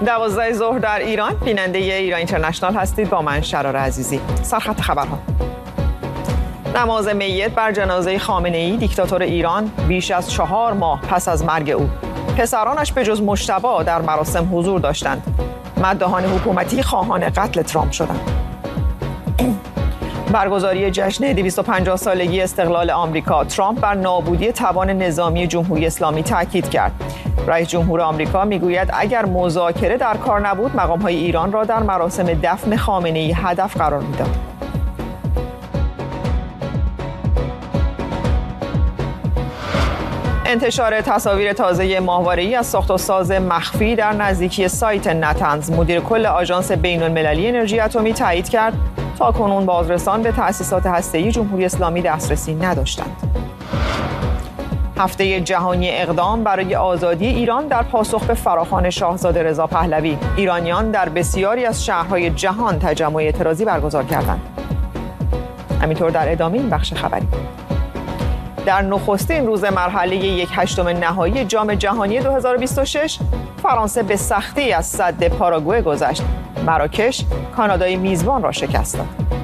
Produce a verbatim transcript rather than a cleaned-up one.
دوازده ظهر در ایران، بیننده ایران اینترنشنال هستید با من شرار عزیزی. سرخط خبرها: نماز میت بر جنازه خامنه‌ای دیکتاتور ایران بیش از چهار ماه پس از مرگ او. پسرانش به جز مجتبی در مراسم حضور داشتند. مداحان حکومتی خواهان قتل ترامپ شدند. برگزاری جشن دویست و پنجاه سالگی استقلال آمریکا. ترامپ بر نابودی توان نظامی جمهوری اسلامی تاکید کرد. رئیس جمهور آمریکا میگوید اگر مذاکره در کار نبود، مقام‌های ایران را در مراسم دفن خامنه‌ای هدف قرار میداد. انتشار تصاویر تازه ماهواره‌ای از ساخت و ساز مخفی در نزدیکی سایت نتنز. مدیر کل آژانس بین‌المللی انرژی اتمی تایید کرد تاکنون بازرسان به تأسیسات هسته‌ای جمهوری اسلامی دسترسی نداشتند. هفته جهانی اقدام برای آزادی ایران در پاسخ به فراخوان شاهزاده رضا پهلوی. ایرانیان در بسیاری از شهرهای جهان تجمع اعتراضی برگزار کردند. همینطور در ادامه این بخش خبری، در نخستین روز مرحله یک هشتم نهایی جام جهانی دو هزار و بیست و شش، فرانسه به سختی از سد پاراگوئه گذشت. مراکش کانادای میزبان را شکست داد.